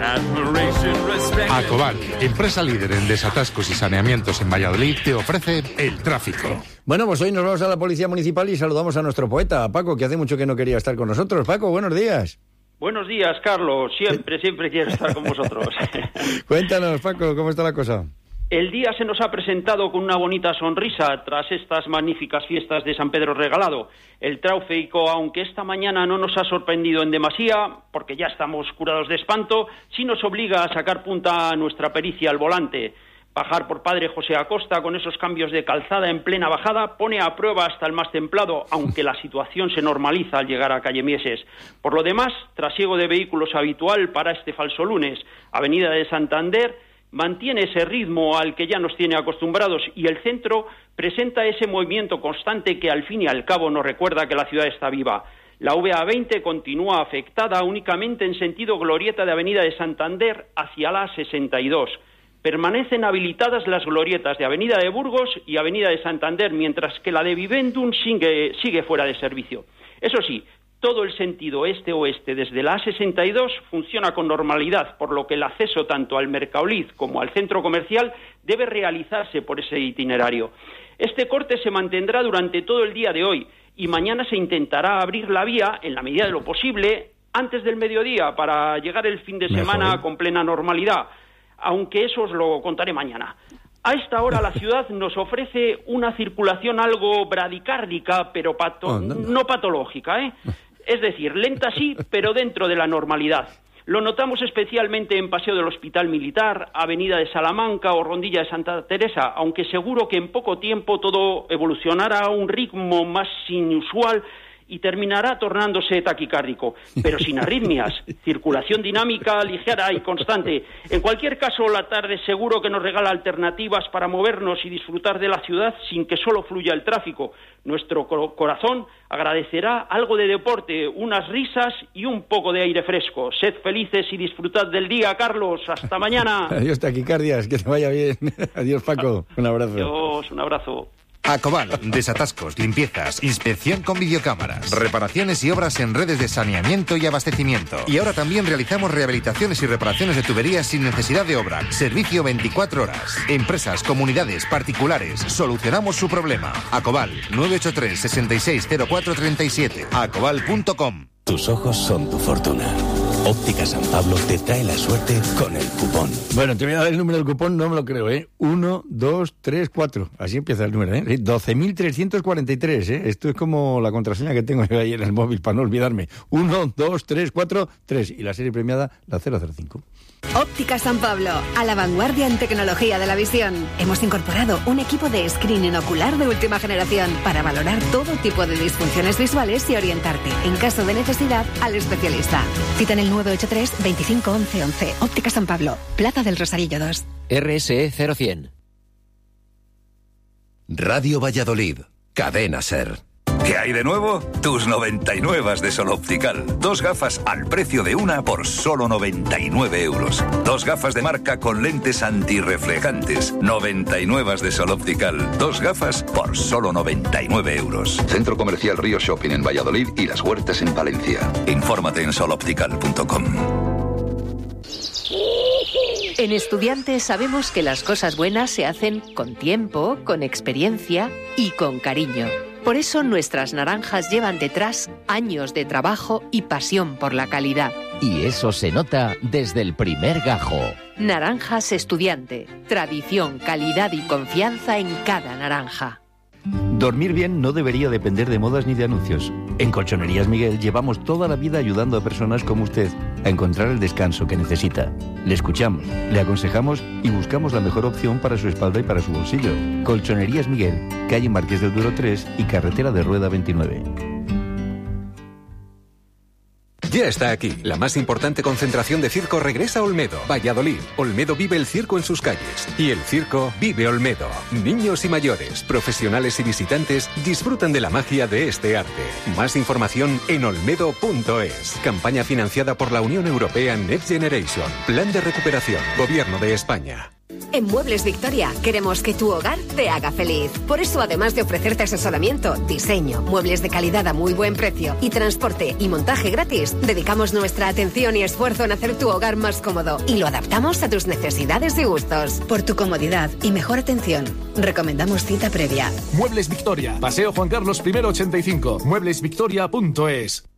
Acobal, empresa líder en desatascos y saneamientos en Valladolid, te ofrece el tráfico. Bueno, pues hoy nos vamos a la Policía Municipal y saludamos a nuestro poeta, a Paco, que hace mucho que no quería estar con nosotros. Paco, buenos días. Buenos días, Carlos. Siempre quiero estar con vosotros. Cuéntanos, Paco, ¿cómo está la cosa? El día se nos ha presentado con una bonita sonrisa tras estas magníficas fiestas de San Pedro Regalado. El tráfico, aunque esta mañana no nos ha sorprendido en demasía, porque ya estamos curados de espanto, sí nos obliga a sacar punta a nuestra pericia al volante. Bajar por Padre José Acosta con esos cambios de calzada en plena bajada pone a prueba hasta el más templado, aunque la situación se normaliza al llegar a Calle Mieses. Por lo demás, trasiego de vehículos habitual para este falso lunes. Avenida de Santander mantiene ese ritmo al que ya nos tiene acostumbrados y el centro presenta ese movimiento constante que al fin y al cabo nos recuerda que la ciudad está viva. La VA20 continúa afectada únicamente en sentido glorieta de Avenida de Santander hacia la 62. Permanecen habilitadas las glorietas de Avenida de Burgos y Avenida de Santander, mientras que la de Vivendum sigue fuera de servicio. Eso sí, todo el sentido este-oeste desde la A62 funciona con normalidad, por lo que el acceso tanto al Mercaolid como al centro comercial debe realizarse por ese itinerario. Este corte se mantendrá durante todo el día de hoy y mañana se intentará abrir la vía, en la medida de lo posible, antes del mediodía para llegar el fin de semana con plena normalidad, aunque eso os lo contaré mañana. A esta hora la ciudad nos ofrece una circulación algo bradicárdica, pero no patológica, ¿eh? Es decir, lenta sí, pero dentro de la normalidad. Lo notamos especialmente en Paseo del Hospital Militar, Avenida de Salamanca o Rondilla de Santa Teresa, aunque seguro que en poco tiempo todo evolucionará a un ritmo más inusual y terminará tornándose taquicárdico, pero sin arritmias, circulación dinámica, ligera y constante. En cualquier caso, la tarde seguro que nos regala alternativas para movernos y disfrutar de la ciudad sin que solo fluya el tráfico. Nuestro corazón agradecerá algo de deporte, unas risas y un poco de aire fresco. Sed felices y disfrutad del día, Carlos. Hasta mañana. Adiós, taquicardias, que te vaya bien. Adiós, Paco. Un abrazo. Adiós, un abrazo. Acobal, desatascos, limpiezas, inspección con videocámaras, reparaciones y obras en redes de saneamiento y abastecimiento. Y ahora también realizamos rehabilitaciones y reparaciones de tuberías sin necesidad de obra. Servicio 24 horas. Empresas, comunidades, particulares. Solucionamos su problema. Acobal, 983 660437. Acobal.com. Tus ojos son tu fortuna. Óptica San Pablo te trae la suerte con el cupón. Bueno, te voy a dar el número del cupón, no me lo creo, 1, 2, 3, 4. Así empieza el número, 12.343, Esto es como la contraseña que tengo yo ahí en el móvil para no olvidarme. 1, 2, 3, 4, 3. Y la serie premiada, la 005. Óptica San Pablo, a la vanguardia en tecnología de la visión. Hemos incorporado un equipo de screening ocular de última generación para valorar todo tipo de disfunciones visuales y orientarte, en caso de necesidad, al especialista. Cita en el 983 25 11 11. Óptica San Pablo, Plaza del Rosarillo 2. RSE 0100. Radio Valladolid, Cadena SER. ¿Qué hay de nuevo? Tus 99 de Sol Optical. 2 gafas al precio de una por solo 99 euros. 2 gafas de marca con lentes antirreflejantes. 99 de Sol Optical. 2 gafas por solo 99 euros. Centro Comercial Río Shopping en Valladolid y Las Huertas en Valencia. Infórmate en soloptical.com. En Estudiantes sabemos que las cosas buenas se hacen con tiempo, con experiencia y con cariño. Por eso nuestras naranjas llevan detrás años de trabajo y pasión por la calidad. Y eso se nota desde el primer gajo. Naranjas Estudiante. Tradición, calidad y confianza en cada naranja. Dormir bien no debería depender de modas ni de anuncios. En Colchonerías Miguel llevamos toda la vida ayudando a personas como usted a encontrar el descanso que necesita. Le escuchamos, le aconsejamos y buscamos la mejor opción para su espalda y para su bolsillo. Colchonerías Miguel, calle Marqués del Duero 3 y carretera de Rueda 29. Ya está aquí. La más importante concentración de circo regresa a Olmedo, Valladolid. Olmedo vive el circo en sus calles. Y el circo vive Olmedo. Niños y mayores, profesionales y visitantes disfrutan de la magia de este arte. Más información en olmedo.es. Campaña financiada por la Unión Europea Next Generation. Plan de recuperación. Gobierno de España. En Muebles Victoria queremos que tu hogar te haga feliz. Por eso, además de ofrecerte asesoramiento, diseño, muebles de calidad a muy buen precio y transporte y montaje gratis, dedicamos nuestra atención y esfuerzo en hacer tu hogar más cómodo y lo adaptamos a tus necesidades y gustos. Por tu comodidad y mejor atención, recomendamos cita previa. Muebles Victoria, Paseo Juan Carlos I 85, mueblesvictoria.es.